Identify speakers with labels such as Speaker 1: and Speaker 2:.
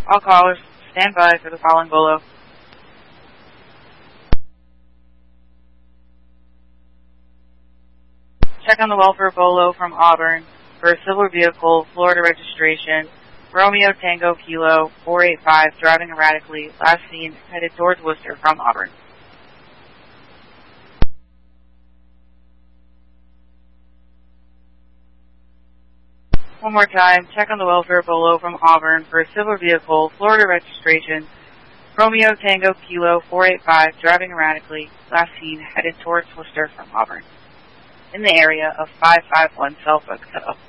Speaker 1: All callers, stand by for the following bolo. Check on the welfare bolo from Auburn for a silver vehicle, Florida registration, Romeo Tango Kilo 485, driving erratically, last seen headed towards Worcester from Auburn. One more time, check on the welfare bolo from Auburn for a silver vehicle, Florida registration, Romeo Tango Kilo 485, driving erratically, last seen headed towards Worcester from Auburn. In the area of 551 Southwest Cutoff.